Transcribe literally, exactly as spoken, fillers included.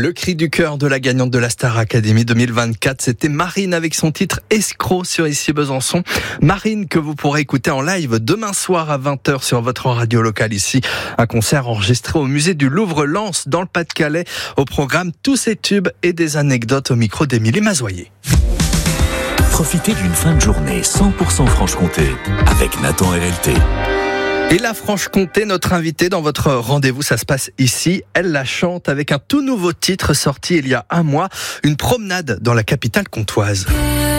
Le cri du cœur de la gagnante de la Star Academy deux mille vingt-quatre, c'était Marine avec son titre Escroc sur Ici Besançon. Marine que vous pourrez écouter en live demain soir à vingt heures sur votre radio locale ici. Un concert enregistré au musée du Louvre-Lens dans le Pas-de-Calais. Au programme, tous ces tubes et des anecdotes au micro d'Émilie Mazoyer. Profitez d'une fin de journée cent pour cent Franche-Comté avec Nathan R L T. Et la Franche-Comté, notre invitée dans votre rendez-vous, ça se passe ici. Elle la chante avec un tout nouveau titre sorti il y a un mois, une promenade dans la capitale comtoise.